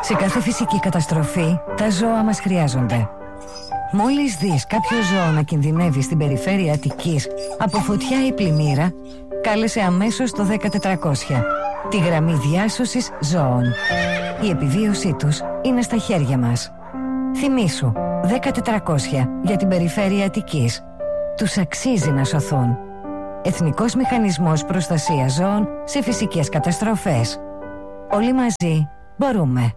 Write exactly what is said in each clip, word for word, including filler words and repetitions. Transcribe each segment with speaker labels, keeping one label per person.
Speaker 1: Σε κάθε φυσική καταστροφή, τα ζώα μας χρειάζονται. Μόλις δεις κάποιο ζώο να κινδυνεύει στην περιφέρεια Αττικής από φωτιά ή πλημμύρα, κάλεσε αμέσως το δέκα τετρακόσια, τη γραμμή διάσωσης ζώων. Η επιβίωσή τους είναι στα χέρια μας. Θυμήσου, δέκα τετρακόσια για την περιφέρεια Αττικής. Τους αξίζει να σωθούν. Εθνικός Μηχανισμός Προστασίας Ζώων σε φυσικές καταστροφές. Όλοι μαζί μπορούμε.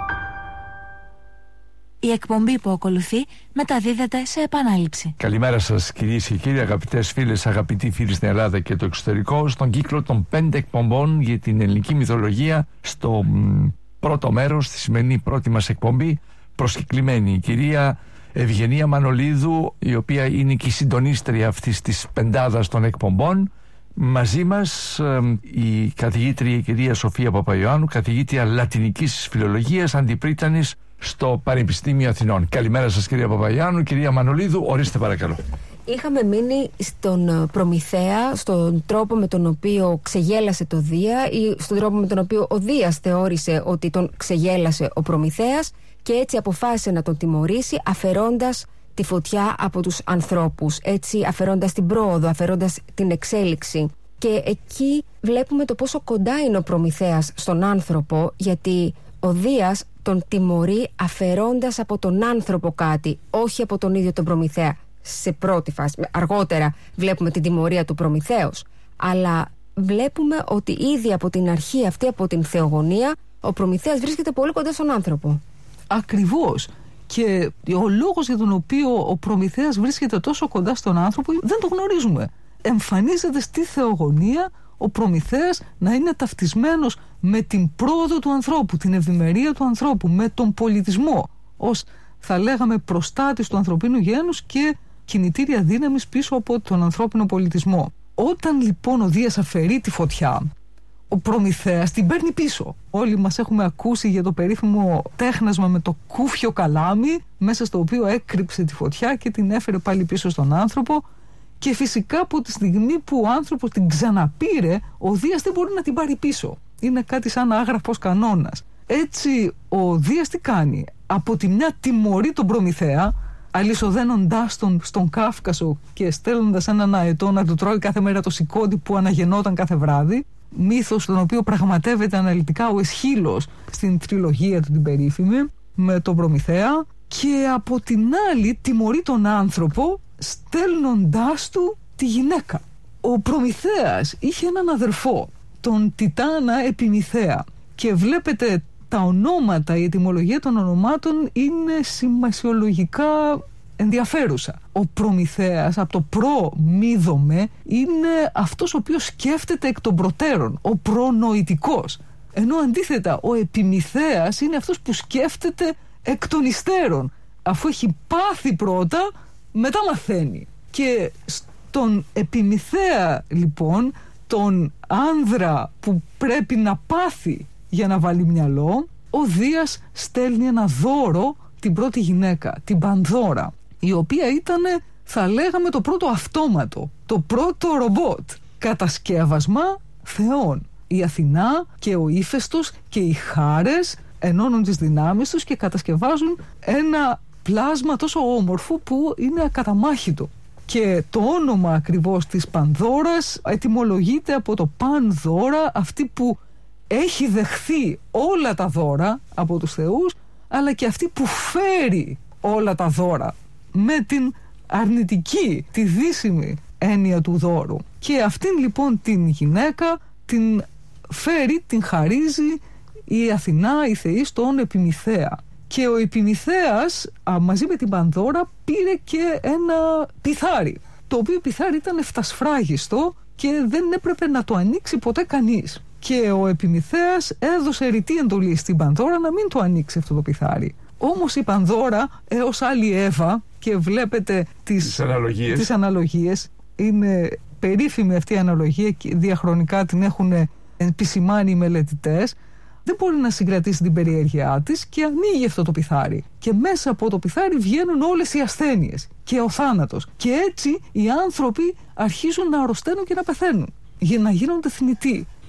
Speaker 2: Η εκπομπή που ακολουθεί μεταδίδεται σε επανάληψη.
Speaker 3: Καλημέρα σας κυρίες και κύριοι, αγαπητές φίλες, αγαπητοί φίλοι στην Ελλάδα και το εξωτερικό, στον κύκλο των πέντε εκπομπών για την ελληνική μυθολογία, στο μ, πρώτο μέρος, στη σημερινή πρώτη μας εκπομπή, προσκεκλημένη η κυρία Ευγενία Μανολίδου, η οποία είναι και η συντονίστρια αυτής της πεντάδας των εκπομπών. Μαζί μας ε, η καθηγήτρια η κυρία Σοφία Παπαϊωάννου, καθηγήτρια Λατινικής Φιλολογίας, αντιπρίτανης στο Πανεπιστήμιο Αθηνών. Καλημέρα σας κυρία Παπαϊωάννου. Κυρία Μανολίδου, ορίστε παρακαλώ.
Speaker 4: Είχαμε μείνει στον Προμηθέα, στον τρόπο με τον οποίο ξεγέλασε το Δία ή στον τρόπο με τον οποίο ο Δίας θεώρησε ότι τον ξεγέλασε ο Προμηθέας και έτσι αποφάσισε να τον τιμωρήσει αφαιρώντας τη φωτιά από τους ανθρώπους, έτσι αφαιρώντας την πρόοδο, αφαιρώντας την εξέλιξη. Και εκεί βλέπουμε το πόσο κοντά είναι ο Προμηθέας στον άνθρωπο, γιατί ο Δίας τον τιμωρεί αφαιρώντας από τον άνθρωπο κάτι, όχι από τον ίδιο τον Προμηθέα. Σε πρώτη φάση, αργότερα βλέπουμε την τιμωρία του Προμηθέως, αλλά βλέπουμε ότι ήδη από την αρχή αυτή, από την θεογονία, ο Προμηθέας βρίσκεται πολύ κοντά στον άνθρωπο.
Speaker 5: Ακριβώς. Και ο λόγος για τον οποίο ο Προμηθέας βρίσκεται τόσο κοντά στον άνθρωπο δεν το γνωρίζουμε. Εμφανίζεται στη θεογονία ο Προμηθέας να είναι ταυτισμένος με την πρόοδο του ανθρώπου, την ευημερία του ανθρώπου, με τον πολιτισμό, ως θα λέγαμε προστάτης του ανθρωπίνου γένους και κινητήρια δύναμης πίσω από τον ανθρώπινο πολιτισμό. Όταν λοιπόν ο Δίας αφαιρεί τη φωτιά, ο Προμηθέας την παίρνει πίσω. Όλοι μας έχουμε ακούσει για το περίφημο τέχνασμα με το κούφιο καλάμι, μέσα στο οποίο έκρυψε τη φωτιά και την έφερε πάλι πίσω στον άνθρωπο. Και φυσικά από τη στιγμή που ο άνθρωπος την ξαναπήρε, ο Δίας δεν μπορεί να την πάρει πίσω. Είναι κάτι σαν άγραφος κανόνας. Έτσι ο Δίας τι κάνει? Από τη μια τιμωρεί τον Προμηθέα, αλυσοδένοντάς τον στον Κάφκασο και στέλνοντας έναν αετό να του τρώει κάθε μέρα το σηκώτη που αναγεννόταν κάθε βράδυ. Μύθος τον οποίο πραγματεύεται αναλυτικά ο Αισχύλος στην τριλογία του την περίφημη με τον Προμηθέα. Και από την άλλη τιμωρεί τον άνθρωπο στέλνοντάς του τη γυναίκα. Ο Προμηθέας είχε έναν αδερφό, τον Τιτάνα Επιμηθέα, και βλέπετε τα ονόματα, η ετυμολογία των ονομάτων είναι σημασιολογικά ενδιαφέρουσα. Ο Προμηθέας από το προ-μίδομε είναι αυτός ο οποίος σκέφτεται εκ των προτέρων, ο προνοητικός, ενώ αντίθετα ο Επιμηθέας είναι αυτός που σκέφτεται εκ των υστέρων, αφού έχει πάθει πρώτα, μετά μαθαίνει. Και στον Επιμηθέα λοιπόν, τον άνδρα που πρέπει να πάθει για να βάλει μυαλό, ο Δίας στέλνει ένα δώρο, την πρώτη γυναίκα, την Πανδώρα, η οποία ήταν, θα λέγαμε, το πρώτο αυτόματο, το πρώτο ρομπότ, κατασκεύασμα θεών. Η Αθηνά και ο Ήφαιστος και οι Χάρες ενώνουν τις δυνάμεις τους και κατασκευάζουν ένα πλάσμα τόσο όμορφο που είναι ακαταμάχητο. Και το όνομα ακριβώς της Πανδώρας ετυμολογείται από το Πανδώρα, αυτή που έχει δεχθεί όλα τα δώρα από τους θεούς, αλλά και αυτή που φέρει όλα τα δώρα, με την αρνητική, τη δύσιμη έννοια του δώρου. Και αυτήν λοιπόν την γυναίκα την φέρει, την χαρίζει η Αθηνά, η θεή, στον Επιμηθέα. Και ο Επιμηθέας α, μαζί με την Πανδώρα πήρε και ένα πιθάρι, το οποίο πιθάρι ήταν φτασφράγιστο και δεν έπρεπε να το ανοίξει ποτέ κανείς. Και ο Επιμηθέας έδωσε ρητή εντολή στην Πανδώρα να μην το ανοίξει αυτό το πιθάρι. Όμως η Πανδώρα, έως άλλη Εύα, και βλέπετε τις, τις, αναλογίες. τις αναλογίες, είναι περίφημη αυτή η αναλογία και διαχρονικά την έχουν επισημάνει οι μελετητές, δεν μπορεί να συγκρατήσει την περιέργειά της και ανοίγει αυτό το πιθάρι. Και μέσα από το πιθάρι βγαίνουν όλες οι ασθένειες και ο θάνατος. Και έτσι οι άνθρωποι αρχίζουν να αρρωσταίνουν και να πεθαίνουν, για να γίνονται θνητοί.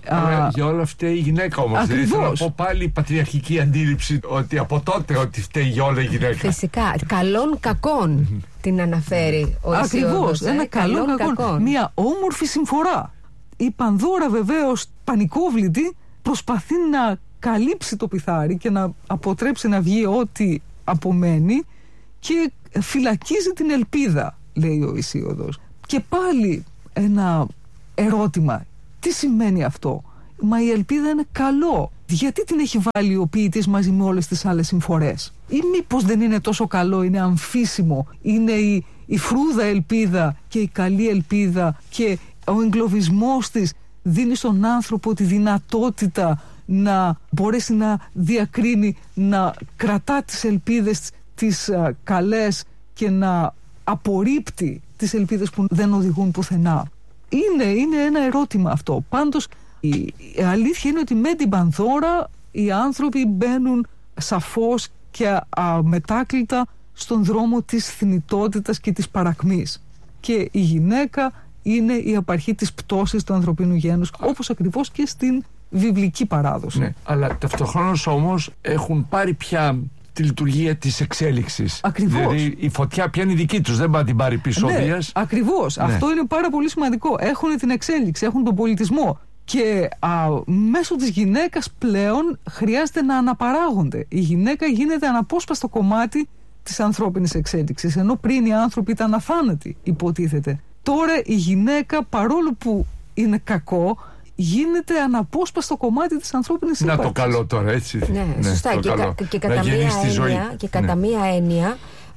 Speaker 3: Αλλά για όλα φταίει η γυναίκα όμως. Δηλαδή θέλω να πω πάλι η πατριαρχική αντίληψη ότι από τότε ότι φταίει για όλα η γυναίκα.
Speaker 4: Φυσικά. Καλών κακών την αναφέρει ο Ησίωδος.
Speaker 5: Ακριβώς.
Speaker 4: Ε,
Speaker 5: ένα καλό κακών. Μια όμορφη συμφορά. Η Πανδώρα βεβαίως πανικόβλητη προσπαθεί να καλύψει το πιθάρι και να αποτρέψει να βγει ό,τι απομένει και φυλακίζει την ελπίδα, λέει ο Ησίωδος. Και πάλι ένα ερώτημα. Τι σημαίνει αυτό? Μα η ελπίδα είναι καλό. Γιατί την έχει βάλει ο ποιητής μαζί με όλες τις άλλες συμφορές? Ή μήπως δεν είναι τόσο καλό, είναι αμφίσιμο, είναι η, η φρούδα ελπίδα και η καλή ελπίδα και ο εγκλωβισμός της δίνει στον άνθρωπο τη δυνατότητα να μπορέσει να διακρίνει, να κρατά τις ελπίδες τις α, καλές και να απορρίπτει τις ελπίδες που δεν οδηγούν πουθενά. Είναι, είναι ένα ερώτημα αυτό. Πάντως η, η αλήθεια είναι ότι με την Πανδώρα οι άνθρωποι μπαίνουν σαφώς και αμετάκλητα στον δρόμο της θνητότητας και της παρακμής. Και η γυναίκα είναι η απαρχή της πτώσης του ανθρωπίνου γένους, όπως ακριβώς και στην βιβλική παράδοση.
Speaker 3: Ναι, αλλά ταυτοχρόνως όμως έχουν πάρει πια τη λειτουργία της εξέλιξης.
Speaker 5: Ακριβώς.
Speaker 3: Δηλαδή η φωτιά πια είναι δική τους, δεν πάει να την πάρει πίσω ο
Speaker 5: ναι,
Speaker 3: Δίας.
Speaker 5: Ακριβώς. Ναι. Αυτό είναι πάρα πολύ σημαντικό. Έχουν την εξέλιξη, έχουν τον πολιτισμό και α, μέσω της γυναίκας πλέον χρειάζεται να αναπαράγονται. Η γυναίκα γίνεται αναπόσπαστο κομμάτι της ανθρώπινης εξέλιξης, ενώ πριν οι άνθρωποι ήταν αθάνατοι, υποτίθεται. Τώρα η γυναίκα, παρόλο που είναι κακό, γίνεται αναπόσπαστο κομμάτι της ανθρώπινης ύπαρξης.
Speaker 3: Να το καλό τώρα, έτσι.
Speaker 4: Ναι, ναι, σωστά. Και, κα, και, κατά μία έννοια, και κατά ναι. μία έννοια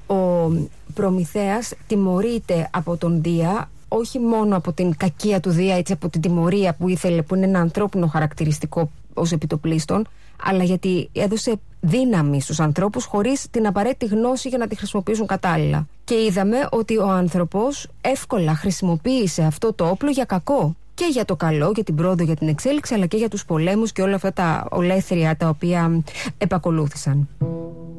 Speaker 4: ο Προμηθέας τιμωρείται από τον Δία, όχι μόνο από την κακία του Δία, έτσι από την τιμωρία που ήθελε, που είναι ένα ανθρώπινο χαρακτηριστικό ως επιτοπλίστων, αλλά γιατί έδωσε δύναμη στους ανθρώπους χωρίς την απαραίτητη γνώση για να τη χρησιμοποιήσουν κατάλληλα. Και είδαμε ότι ο άνθρωπος εύκολα χρησιμοποίησε αυτό το όπλο για κακό. Και για το καλό, για την πρόοδο, για την εξέλιξη, αλλά και για τους πολέμους και όλα αυτά τα ολέθρια τα οποία επακολούθησαν.